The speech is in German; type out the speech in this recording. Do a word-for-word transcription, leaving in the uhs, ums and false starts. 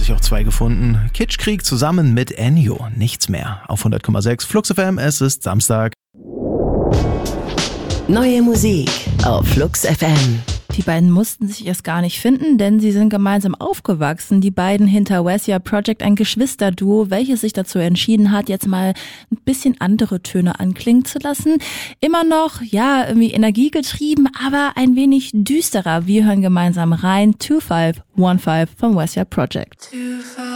sich auch zwei gefunden. Kitschkrieg zusammen mit Ennio. Nichts mehr. Auf hundert Komma sechs Flux F M, es ist Samstag. Neue Musik auf Flux F M. Die beiden mussten sich erst gar nicht finden, denn sie sind gemeinsam aufgewachsen. Die beiden hinter Wesya Project, ein Geschwisterduo, welches sich dazu entschieden hat, jetzt mal ein bisschen andere Töne anklingen zu lassen. Immer noch, ja, irgendwie energiegetrieben, aber ein wenig düsterer. Wir hören gemeinsam rein. zwei fünf eins fünf von Wesya Project.